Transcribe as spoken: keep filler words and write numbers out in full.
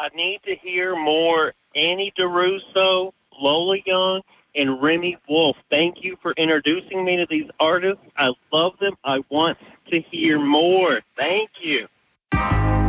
I need to hear more Annie DeRusso, Lola Young, and Remy Wolf. Thank you for introducing me to these artists. I love them. I want to hear more. Thank you.